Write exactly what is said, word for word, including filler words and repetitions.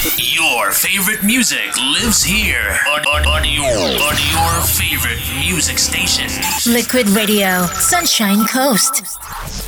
Your favorite music lives here on, on, on, your, on your favorite music station. Liquid Radio, Sunshine Coast.